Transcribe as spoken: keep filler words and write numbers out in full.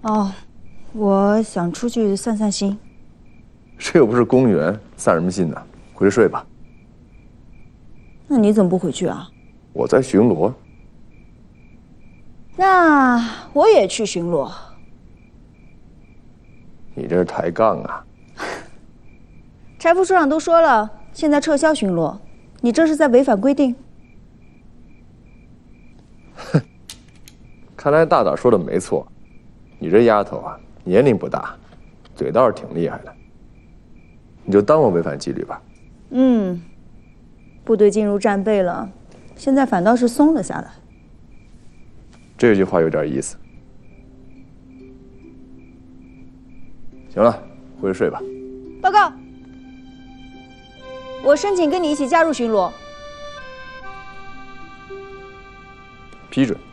哦，我想出去散散心。 这又不是公园，散什么心呢？回去睡吧。 那你怎么不回去啊？ 我在巡逻。 那我也去巡逻。 你这是抬杠啊！ 柴副处长都说了，现在撤销巡逻，你这是在违反规定。 哼，看来大胆说的没错，你这丫头啊，年龄不大，嘴倒是挺厉害的。你就当我违反纪律吧。 嗯，部队进入战备了，现在反倒是松了下来。 这句话有点意思。行了，回去睡吧。 报告，我申请跟你一起加入巡逻。 批准。